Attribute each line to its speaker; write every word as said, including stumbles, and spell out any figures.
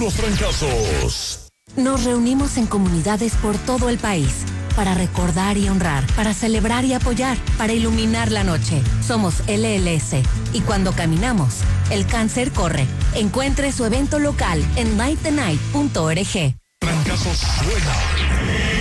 Speaker 1: puros trancazos.
Speaker 2: Nos reunimos en comunidades por todo el país para recordar y honrar, para celebrar y apoyar, para iluminar la noche. Somos L L S y cuando caminamos, el cáncer corre. Encuentre su evento local en night the night punto org.
Speaker 1: Trancazos suena